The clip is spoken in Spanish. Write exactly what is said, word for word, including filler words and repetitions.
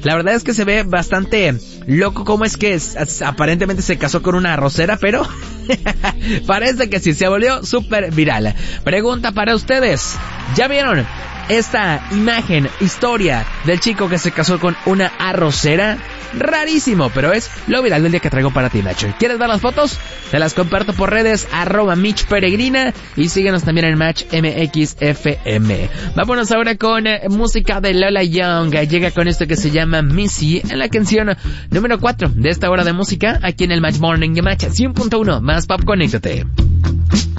La verdad es que se ve bastante loco cómo es que es, es, aparentemente se casó con una arrocera, pero parece que sí, se volvió súper viral. Pregunta para ustedes, ¿ya vieron esta imagen, historia del chico que se casó con una arrocera? Rarísimo, pero es lo viral del día que traigo para ti, Nacho. ¿Quieres ver las fotos? Te las comparto por redes, arroba Mitch Peregrina, y síguenos también en Match M X F M. Vámonos ahora con eh, música de Lola Young. Llega con esto que se llama Missy, en la canción número cuatro de esta hora de música, aquí en el Match Morning de Match cien punto uno. Más pop, conéctate.